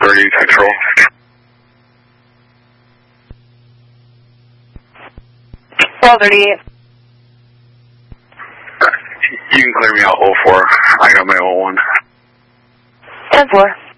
1230 Central. You can clear me out 04. I got my 01. 10-4.